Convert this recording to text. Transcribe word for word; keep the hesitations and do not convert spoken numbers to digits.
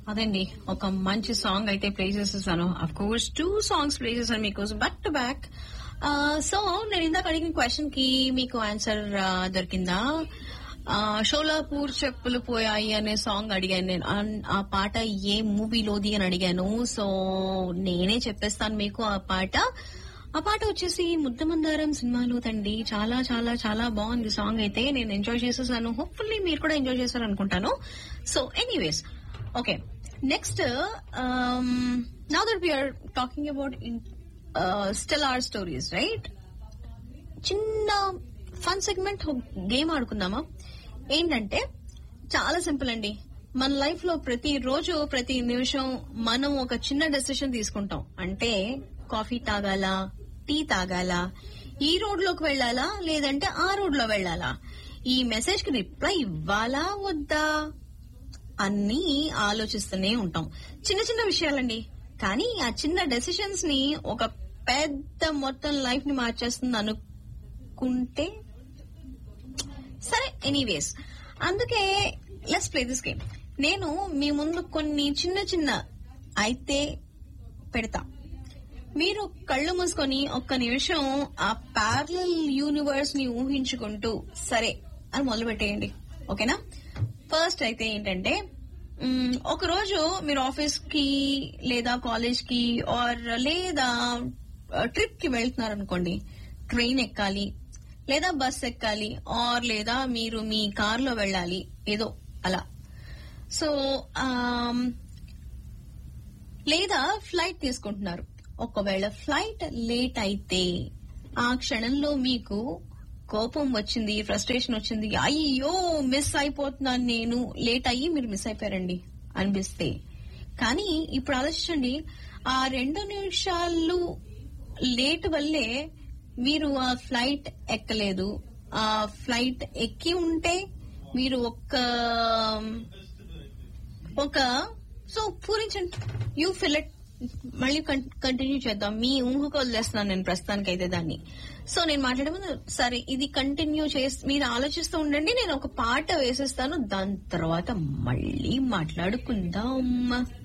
అదండి ఒక మంచి సాంగ్ అయితే ప్లే చేసేసాను. Of course two songs play చేశాను మీకోసం బ్యాక్ టు బ్యాక్. సో నేను ఇందాక అడిగిన క్వశ్చన్ కి మీకు ఆన్సర్ దొరికిందా? షోలాపూర్ చెప్పులు పోయాయి అనే సాంగ్ అడిగాను నేను. ఆ పాట ఏ మూవీలోది అని అడిగాను. సో నేనే చెప్పేస్తాను మీకు ఆ పాట. ఆ పాట వచ్చేసి ముద్దమందారం సినిమాలో తండి. చాలా చాలా చాలా బాగుంది సాంగ్ అయితే. నేను ఎంజాయ్ చేసేసాను. హోప్ఫుల్లీ మీరు కూడా ఎంజాయ్ చేశారు అనుకుంటాను. So anyways, okay, next now that we are talking about stellar stories, right? చిన్న ఫన్ సెగ్మెంట్ గేమ్ ఆడుకుందామా? ఏంటంటే చాలా సింపుల్ అండి. మన లైఫ్ లో ప్రతి రోజు ప్రతి నిమిషం మనం ఒక చిన్న డెసిషన్ తీసుకుంటాం. అంటే కాఫీ తాగాలా, టీ తాగాలా, ఈ రోడ్ లోకి వెళ్లాలా లేదంటే ఆ రోడ్ లో వెళ్లాలా, ఈ మెసేజ్ కి రిప్లై ఇవ్వాలా వద్దా అన్ని ఆలోచిస్తూనే ఉంటాం. చిన్న చిన్న విషయాలండి, కానీ ఆ చిన్న డెసిషన్స్ ని ఒక పెద్ద మొత్తం లైఫ్ ని మార్చేస్తుంది అనుకుంటే సరే. ఎనీవేస్, అందుకే లెట్స్ ప్లే దిస్ గేమ్. నేను మీ ముందు కొన్ని చిన్న చిన్న అయితే పెడతా. మీరు కళ్ళు మూసుకొని ఒక్క నిమిషం ఆ ప్యారలల్ యూనివర్స్ ని ఊహించుకుంటూ సరే అని మొదలు పెట్టేయండి. ఓకేనా? ఫస్ట్ అయితే ఏంటంటే, ఒక రోజు మీరు ఆఫీస్ కి లేదా కాలేజ్ కి ఆర్ లేదా ట్రిప్ కి వెళ్తున్నారు అనుకోండి. ట్రైన్ ఎక్కాలి లేదా బస్ ఎక్కాలి ఆర్ లేదా మీరు మీ కార్ లో వెళ్ళాలి, ఏదో అలా. సో లేదా ఫ్లైట్ తీసుకుంటున్నారు. ఒకవేళ ఫ్లైట్ లేట్ అయితే ఆ క్షణంలో మీకు కోపం వచ్చింది, ఫ్రస్ట్రేషన్ వచ్చింది, అయ్యో మిస్ అయిపోతున్నాను నేను, లేట్ అయ్యి మీరు మిస్ అయిపోయారండి అనిపిస్తే. కానీ ఇప్పుడు ఆలోచించండి, ఆ రెండు నిమిషాలు లేట్ వల్లే మీరు ఆ ఫ్లైట్ ఎక్కలేదు. ఆ ఫ్లైట్ ఎక్కి ఉంటే మీరు ఒక్క ఒక సో పూరించండి, యూ ఫిల్ ఇట్. మళ్ళీ కంటిన్యూ చేద్దాం. మీ ఊహకు వదిలేస్తున్నాను నేను ప్రస్తుతానికైతే దాన్ని. సో నేను మాట్లాడే ముందు సరే ఇది కంటిన్యూ చేసి మీరు ఆలోచిస్తూ ఉండండి. నేను ఒక పాట వేసేస్తాను, దాని తర్వాత మళ్ళీ మాట్లాడుకుందాం.